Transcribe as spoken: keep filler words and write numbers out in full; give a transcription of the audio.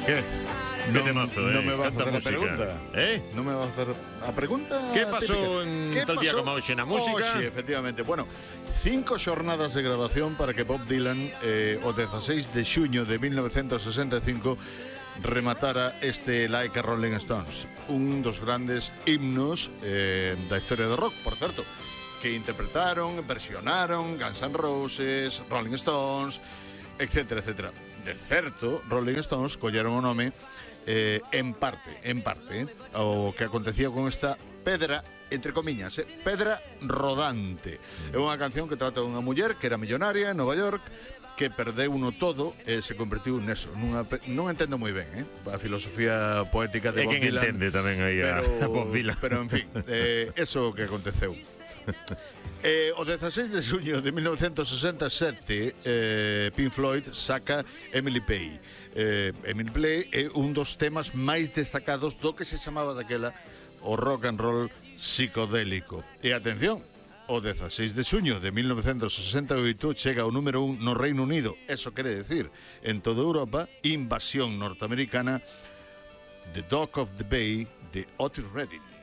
¿Qué? ¿Qué No, temazo, no eh? me vas a Canta hacer la música. pregunta. ¿Eh? No me vas a hacer a pregunta. ¿Qué pasó típica? en ¿Qué tal día pasó? como hoxe na música? Hoxe, efectivamente. Bueno, cinco xornadas de grabación para que Bob Dylan eh, o dezasseis de xuño de mil novecientos sesenta e cinco rematara este Like a Rolling Stones, un dos grandes himnos eh, da historia do rock, por certo, que interpretaron, versionaron Guns N' Roses, Rolling Stones, etcétera, etcétera. De certo, Rolling Stones colleron o nome eh, en parte, en parte, eh, o que acontecía con esta pedra, entre comiñas, eh, pedra rodante. É unha canción que trata dunha muller que era millonaria en Nova York, que perdeu uno todo e se convertiu neso. Nunha pe... Non entendo moi ben, eh, a filosofía poética de É Bob quen Dylan. entende tamén aí a, pero, a Bob Dylan. Pero, en fin, eh, eso que aconteceu. Eh, o dezasseis de xuño de mil novecientos sesenta e sete eh, Pink Floyd saca Emily Play. eh, Emily Play é un dos temas máis destacados do que se chamaba daquela o rock and roll psicodélico. E atención, o dezasseis de xuño de mil novecientos sesenta e oito chega ao número un no Reino Unido. Eso quere decir, en toda Europa, invasión norteamericana, The Dock of the Bay de Otis Redding.